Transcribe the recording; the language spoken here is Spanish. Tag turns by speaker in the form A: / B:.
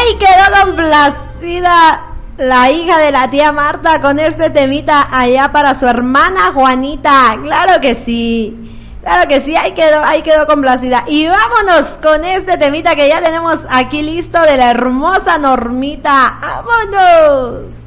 A: ahí quedó complacida la hija de la tía Marta con este temita allá para su hermana Juanita. Claro que sí, ahí quedó complacida. Y vámonos con este temita que ya tenemos aquí listo de la hermosa Normita. ¡Vámonos!